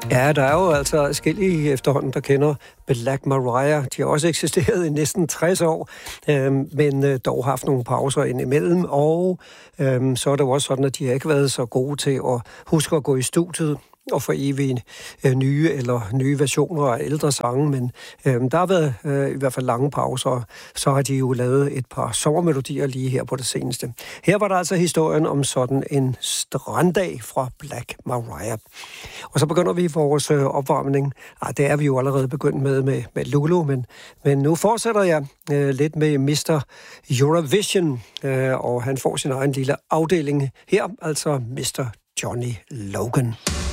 Ja, der er jo altså forskellige efterhånden, der kender Black Mariah. De har også eksisteret i næsten 60 år, men dog haft nogle pauser indimellem, og så er det jo også sådan, at de har ikke været så gode til at huske at gå i studiet og for evige nye versioner af ældre sange, men der har været i hvert fald lange pauser, så har de jo lavet et par sommermelodier lige her på det seneste. Her var der altså historien om sådan en stranddag fra Black Mariah. Og så begynder vi vores opvarmning. Det er vi jo allerede begyndt med Lulu, men nu fortsætter jeg lidt med Mr. Eurovision, og han får sin egen lille afdeling her, altså Mr. Johnny Logan.